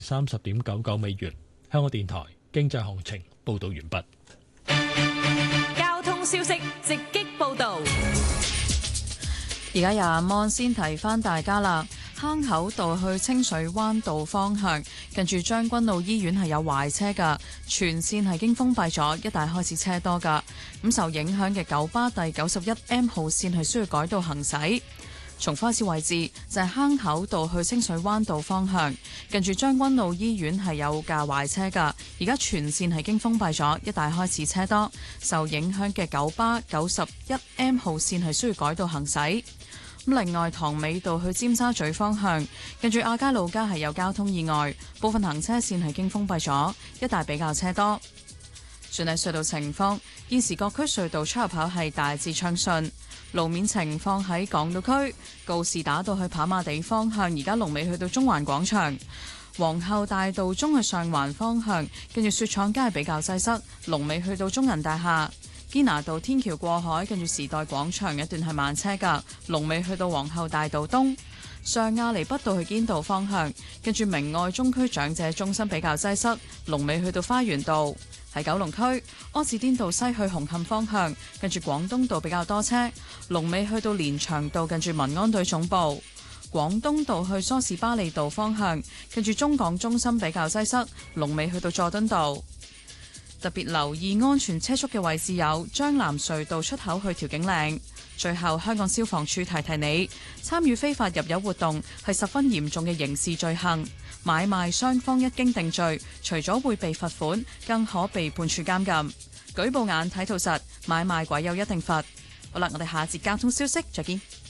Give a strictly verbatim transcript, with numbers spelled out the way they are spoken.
三十點九九美元。香港電台經濟行情報道完畢。 交通消息直擊報道。 而家由阿芒先提翻大家啦。坑口道去清水灣道方向，近住將軍澳醫院係有壞車㗎，全線係經封閉咗，一帶開始車多㗎。咁受影響嘅九巴第九十一 M 號線係需要改道行駛。重複一次位置就係、是、坑口道去清水灣道方向，近住將軍澳醫院係有架壞車㗎，而家全線係經封閉咗，一帶開始車多。受影響嘅九巴九十一 M 號線係需要改道行駛。另外，塘尾道去尖沙咀方向，近住亞皆老街係有交通意外，部分行車線係經封閉咗，一帶比較車多。轉睇隧道情況，現時各區隧道出入口係大致暢順。路面情況喺港島區，告士打道去跑馬地方向，而家龍尾去到中環廣場；皇后大道中去上環方向，跟住雪廠街係比較擠塞，龍尾去到中銀大廈。堅拿道天橋過海，跟住時代廣場一段係慢車㗎，龍尾去到皇后大道東。上亞厘畢道去堅道方向，跟住明愛中區長者中心比較擠塞，龍尾去到花園道。喺九龍區，柯士甸道西去紅磡方向，跟住廣東道比較多車，龍尾去到連翔道近住民安隊總部。廣東道去梳士巴利道方向，跟住中港中心比較擠塞，龍尾去到佐敦道。特別留意安全車速嘅位置有將藍隧道出口去調景嶺。最後，香港消防處提提你，參與非法入油活動係十分嚴重嘅刑事罪行。買賣雙方一經定罪，除咗會被罰款，更可被判處監禁。舉報眼睇到實，買賣鬼有一定罰。好啦，我哋下節交通消息再見。